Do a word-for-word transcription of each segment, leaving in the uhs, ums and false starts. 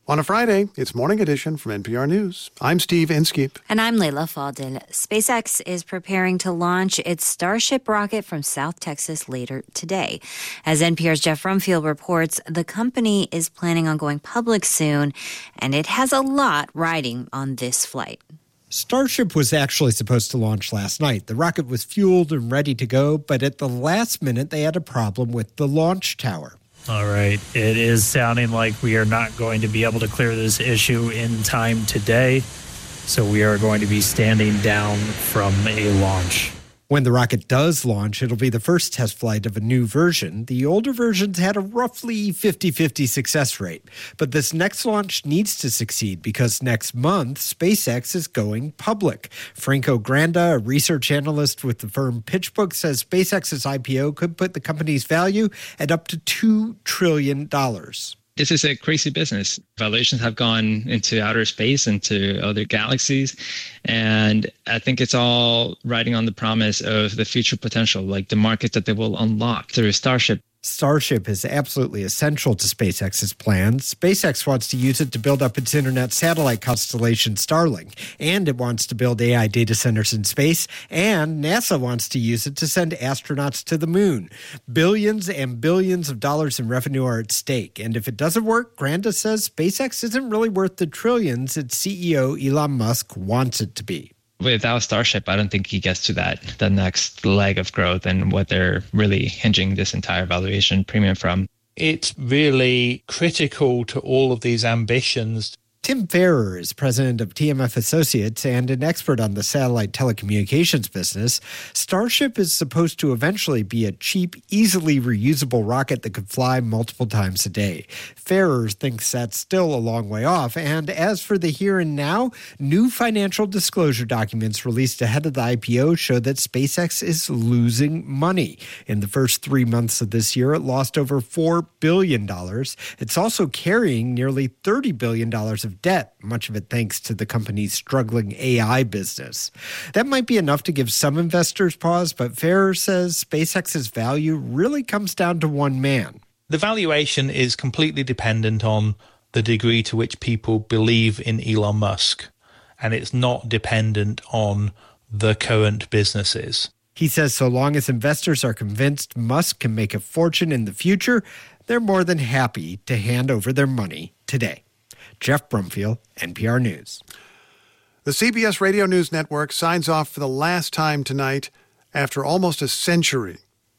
On a Friday, it's Morning Edition from N P R News. I'm Steve Inskeep. And I'm Layla Fadel. SpaceX is preparing to launch its Starship rocket from South Texas later today. As N P R's Jeff Rumfield reports, the company is planning on going public soon, and it has a lot riding on this flight. Starship was actually supposed to launch last night. The rocket was fueled and ready to go, but at the last minute, they had a problem with the launch tower. All right. It is sounding like we are not going to be able to clear this issue in time today, so we are going to be standing down from a launch. When the rocket does launch, it'll be the first test flight of a new version. The older versions had a roughly fifty-fifty success rate. But this next launch needs to succeed because next month, SpaceX is going public. Franco Granda, a research analyst with the firm PitchBook, says SpaceX's I P O could put the company's value at up to two trillion dollars. This is a crazy business. Valuations have gone into outer space, into other galaxies. And I think it's all riding on the promise of the future potential, like the market that they will unlock through Starship. Starship is absolutely essential to SpaceX's plans. SpaceX wants to use it to build up its internet satellite constellation Starlink, and it wants to build A I data centers in space, and NASA wants to use it to send astronauts to the moon. Billions and billions of dollars in revenue are at stake, and if it doesn't work, Granda says SpaceX isn't really worth the trillions its C E O Elon Musk wants it to be. Without Starship, I don't think he gets to that, the next leg of growth and what they're really hinging this entire valuation premium from. It's really critical to all of these ambitions. Tim Ferrer is president of T M F Associates and an expert on the satellite telecommunications business. Starship is supposed to eventually be a cheap, easily reusable rocket that could fly multiple times a day. Ferrer thinks that's still a long way off. And as for the here and now, new financial disclosure documents released ahead of the I P O show that SpaceX is losing money. In the first three months of this year, it lost over four billion dollars. It's also carrying nearly thirty billion dollars of debt, much of it thanks to the company's struggling A I business. That might be enough to give some investors pause, but Ferrer says SpaceX's value really comes down to one man. The valuation is completely dependent on the degree to which people believe in Elon Musk, and it's not dependent on the current businesses. He says so long as investors are convinced Musk can make a fortune in the future, they're more than happy to hand over their money today. Jeff Brumfield, N P R News. The C B S Radio News Network signs off for the last time tonight after almost a century.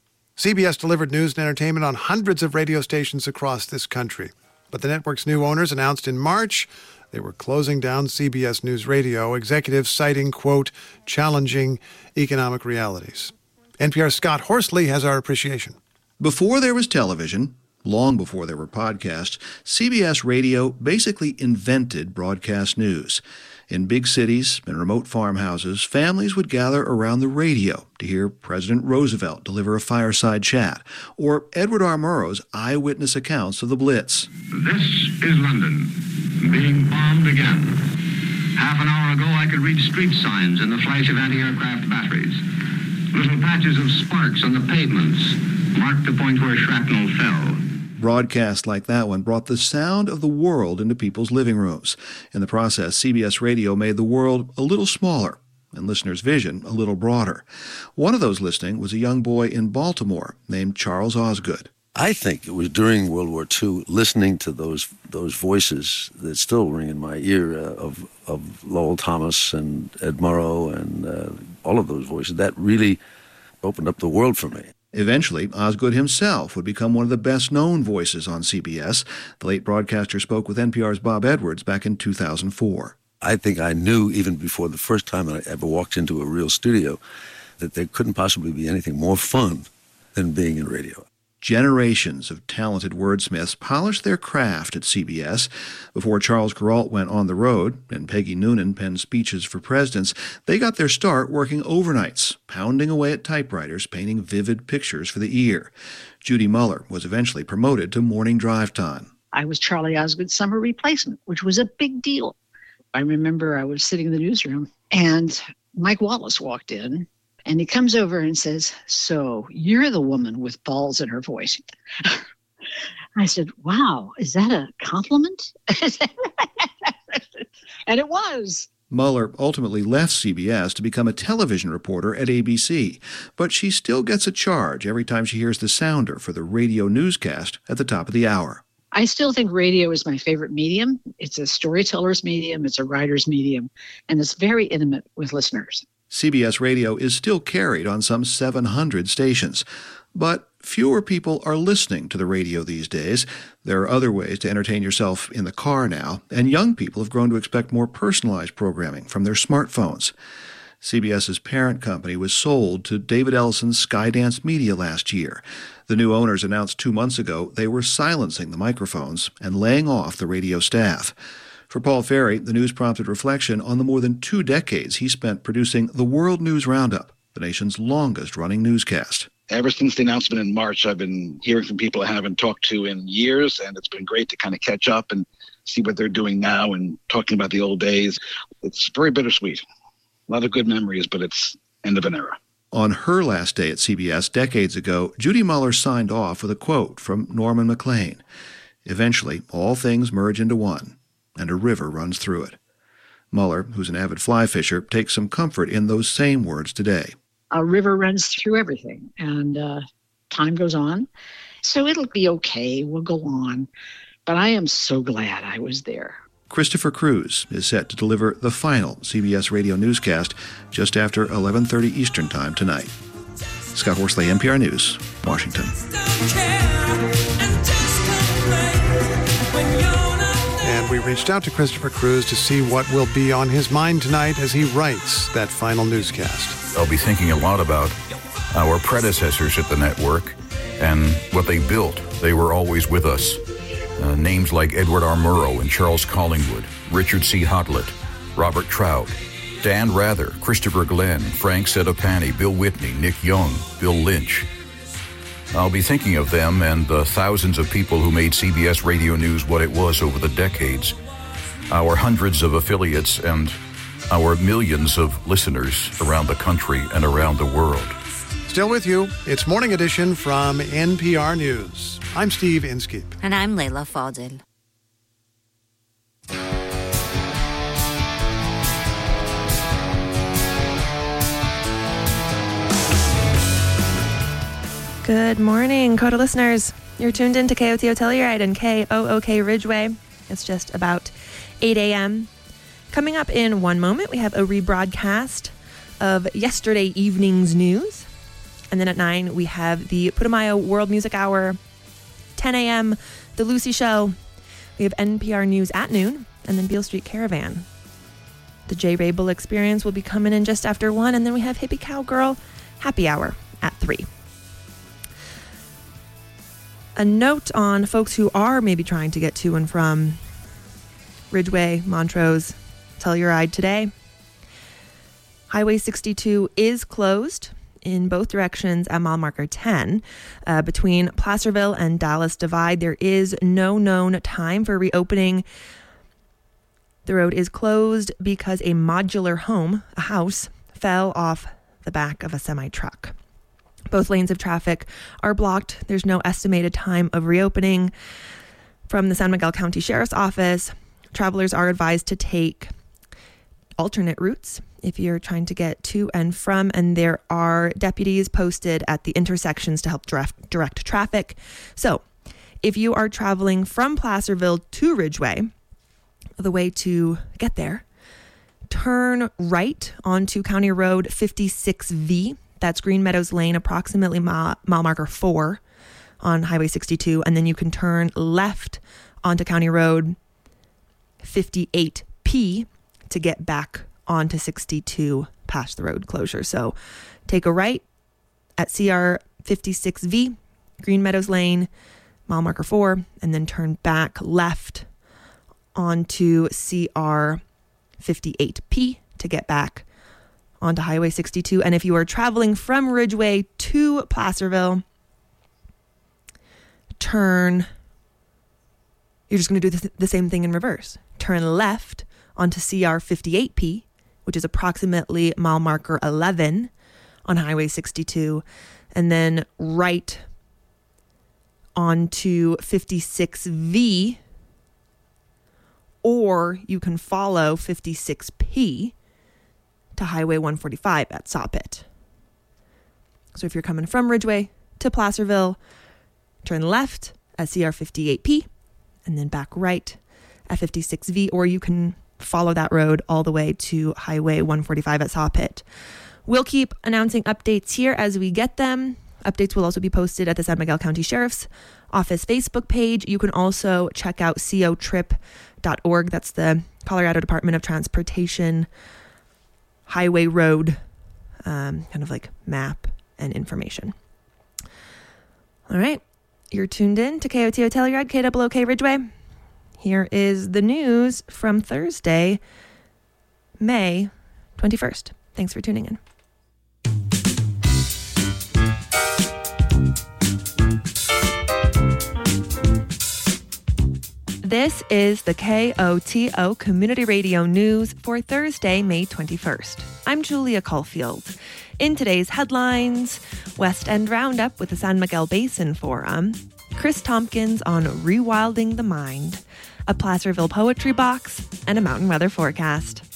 C B S delivered news and entertainment on hundreds of radio stations across this country. But the network's new owners announced in March they were closing down C B S News Radio, executives citing, quote, challenging economic realities. N P R's Scott Horsley has our appreciation. Before there was television, long before there were podcasts, C B S Radio basically invented broadcast news. In big cities and remote farmhouses, families would gather around the radio to hear President Roosevelt deliver a fireside chat, or Edward R. Murrow's eyewitness accounts of the Blitz. This is London, being bombed again. Half an hour ago, I could read street signs in the flash of anti-aircraft batteries. Little patches of sparks on the pavements marked the point where shrapnel fell. Broadcasts like that one brought the sound of the world into people's living rooms. In the process, C B S Radio made the world a little smaller and listeners' vision a little broader. One of those listening was a young boy in Baltimore named Charles Osgood. I think it was during World War Two, listening to those those voices that still ring in my ear uh, of, of Lowell Thomas and Ed Murrow and uh, all of those voices, that really opened up the world for me. Eventually, Osgood himself would become one of the best-known voices on C B S. The late broadcaster spoke with N P R's Bob Edwards back in two thousand four. I think I knew, even before the first time I ever walked into a real studio, that there couldn't possibly be anything more fun than being in radio. Generations of talented wordsmiths polished their craft at C B S. Before Charles Kuralt went on the road and Peggy Noonan penned speeches for presidents, they got their start working overnights, pounding away at typewriters, painting vivid pictures for the ear. Judy Muller was eventually promoted to morning drive time. I was Charlie Osgood's summer replacement, which was a big deal. I remember I was sitting in the newsroom and Mike Wallace walked in. And he comes over and says, so you're the woman with balls in her voice. I said, wow, is that a compliment? And it was. Mueller ultimately left C B S to become a television reporter at A B C, but she still gets a charge every time she hears the sounder for the radio newscast at the top of the hour. I still think radio is my favorite medium. It's a storyteller's medium, it's a writer's medium, and it's very intimate with listeners. C B S Radio is still carried on some seven hundred stations, but fewer people are listening to the radio these days. There are other ways to entertain yourself in the car now, and young people have grown to expect more personalized programming from their smartphones. CBS's parent company was sold to David Ellison's Skydance Media last year. The new owners announced two months ago they were silencing the microphones and laying off the radio staff. For Paul Ferry, the news prompted reflection on the more than two decades he spent producing the World News Roundup, the nation's longest-running newscast. Ever since the announcement in March, I've been hearing from people I haven't talked to in years, and it's been great to kind of catch up and see what they're doing now and talking about the old days. It's very bittersweet. A lot of good memories, but it's end of an era. On her last day at C B S decades ago, Judy Mueller signed off with a quote from Norman MacLean. Eventually, all things merge into one, and a river runs through it. Mueller, who's an avid fly fisher, takes some comfort in those same words today. A river runs through everything, and uh, time goes on. So it'll be okay. We'll go on. But I am so glad I was there. Christopher Cruz is set to deliver the final C B S radio newscast just after eleven thirty Eastern Time tonight. Scott Horsley, N P R News, Washington. And we reached out to Christopher Cruz to see what will be on his mind tonight as he writes that final newscast. I'll be thinking a lot about our predecessors at the network and what they built. They were always with us. Uh, names like Edward R. Murrow and Charles Collingwood, Richard C. Hotlett, Robert Trout, Dan Rather, Christopher Glenn, Frank Sedapani, Bill Whitney, Nick Young, Bill Lynch. I'll be thinking of them and the thousands of people who made C B S Radio News what it was over the decades, our hundreds of affiliates, and our millions of listeners around the country and around the world. Still with you, it's Morning Edition from N P R News. I'm Steve Inskeep. And I'm Layla Faldil. Good morning, Coda listeners. You're tuned in to K O T O Telluride and K O O K Ridgeway. It's just about eight a.m. Coming up in one moment, we have a rebroadcast of yesterday evening's news. And then at nine, we have the Putumayo World Music Hour. ten a.m., The Lucy Show. We have N P R News at noon, and then Beale Street Caravan. The J. Rabel Experience will be coming in just after one, and then we have Hippie Cowgirl Happy Hour at three. A note on folks who are maybe trying to get to and from Ridgeway, Montrose, Telluride today. Highway sixty-two is closed in both directions at mile marker ten. Uh, between Placerville and Dallas Divide, there is no known time for reopening. The road is closed because a modular home, a house, fell off the back of a semi-truck. Both lanes of traffic are blocked. There's no estimated time of reopening. From the San Miguel County Sheriff's Office, travelers are advised to take alternate routes if you're trying to get to and from, and there are deputies posted at the intersections to help direct, direct traffic. So if you are traveling from Placerville to Ridgeway, the way to get there, turn right onto County Road fifty-six V. That's Green Meadows Lane, approximately mile, mile marker four on Highway sixty-two. And then you can turn left onto County Road fifty-eight P to get back onto sixty-two past the road closure. So take a right at C R fifty-six V, Green Meadows Lane, mile marker four, and then turn back left onto C R fifty-eight P to get back onto Highway sixty-two. And if you are traveling from Ridgeway to Placerville, turn, you're just going to do the, the same thing in reverse. Turn left onto C R fifty-eight P, which is approximately mile marker eleven on Highway sixty-two, and then right onto fifty-six V, or you can follow fifty-six P to Highway one forty-five at Sawpit. So if you're coming from Ridgeway to Placerville, turn left at C R fifty-eight P and then back right at fifty-six V, or you can follow that road all the way to Highway one forty-five at Sawpit. We'll keep announcing updates here as we get them. Updates will also be posted at the San Miguel County Sheriff's Office Facebook page. You can also check out C O trip dot org. That's the Colorado Department of Transportation highway road um, kind of like map and information. All right. You're tuned in to K O T O Telluride, K O O K Ridgeway. Here is the news from Thursday, May twenty-first. Thanks for tuning in. This is the K O T O Community Radio News for Thursday, May twenty-first. I'm Julia Caulfield. In today's headlines, West End Roundup with the San Miguel Basin Forum, Chris Tompkins on Rewilding the Mind, a Placerville Poetry Box, and a mountain weather forecast.